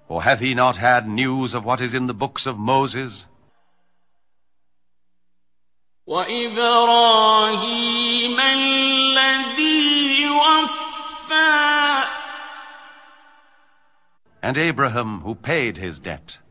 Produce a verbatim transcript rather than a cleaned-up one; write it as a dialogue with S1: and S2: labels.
S1: Or hath he not had news of what is in the books of Moses?
S2: وَإِبْرَاهِيمَ الَّذِي وَفَّى
S1: And Abraham, who paid his debt.